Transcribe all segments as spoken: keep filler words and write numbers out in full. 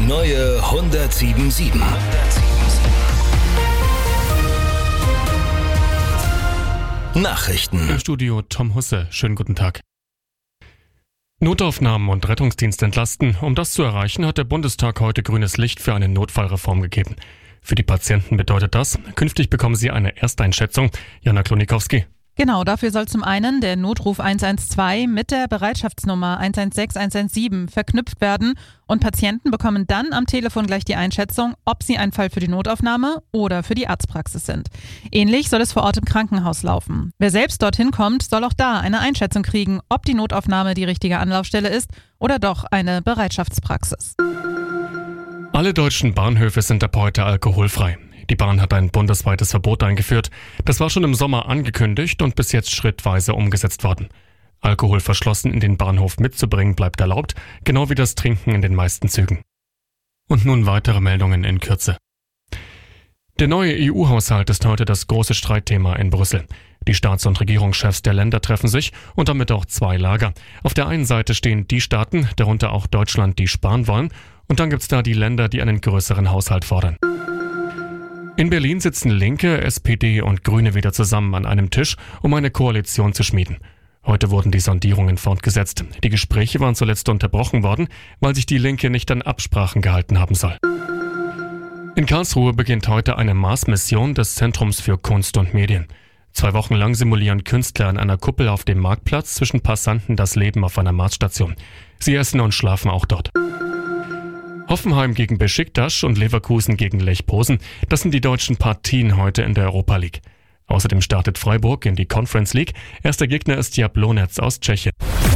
neue hundertsieben Komma sieben. Nachrichten. Im Studio Tom Husse. Schönen guten Tag. Notaufnahmen und Rettungsdienst entlasten. Um das zu erreichen, hat der Bundestag heute grünes Licht für eine Notfallreform gegeben. Für die Patienten bedeutet das, künftig bekommen sie eine Ersteinschätzung. Jana Klonikowski. Genau, dafür soll zum einen der Notruf eins eins zwei mit der Bereitschaftsnummer eins eins sechs eins eins sieben verknüpft werden und Patienten bekommen dann am Telefon gleich die Einschätzung, ob sie ein Fall für die Notaufnahme oder für die Arztpraxis sind. Ähnlich soll es vor Ort im Krankenhaus laufen. Wer selbst dorthin kommt, soll auch da eine Einschätzung kriegen, ob die Notaufnahme die richtige Anlaufstelle ist oder doch eine Bereitschaftspraxis. Alle deutschen Bahnhöfe sind ab heute alkoholfrei. Die Bahn hat ein bundesweites Verbot eingeführt. Das war schon im Sommer angekündigt und bis jetzt schrittweise umgesetzt worden. Alkohol verschlossen in den Bahnhof mitzubringen bleibt erlaubt, genau wie das Trinken in den meisten Zügen. Und nun weitere Meldungen in Kürze. Der neue E U-Haushalt ist heute das große Streitthema in Brüssel. Die Staats- und Regierungschefs der Länder treffen sich und damit auch zwei Lager. Auf der einen Seite stehen die Staaten, darunter auch Deutschland, die sparen wollen. Und dann gibt's da die Länder, die einen größeren Haushalt fordern. In Berlin sitzen Linke, S P D und Grüne wieder zusammen an einem Tisch, um eine Koalition zu schmieden. Heute wurden die Sondierungen fortgesetzt. Die Gespräche waren zuletzt unterbrochen worden, weil sich die Linke nicht an Absprachen gehalten haben soll. In Karlsruhe beginnt heute eine Mars-Mission des Zentrums für Kunst und Medien. Zwei Wochen lang simulieren Künstler an einer Kuppel auf dem Marktplatz zwischen Passanten das Leben auf einer Marsstation. Sie essen und schlafen auch dort. Hoffenheim gegen Beşiktaş und Leverkusen gegen Lech Posen, das sind die deutschen Partien heute in der Europa League. Außerdem startet Freiburg in die Conference League. Erster Gegner ist Jablonec aus Tschechien.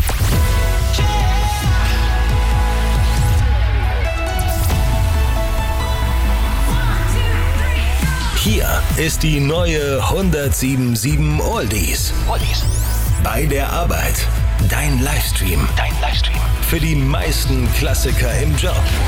Hier ist die neue hundertsieben Komma sieben Oldies. Oldies. Bei der Arbeit. Dein Livestream. Dein Livestream. Für die meisten Klassiker im Job.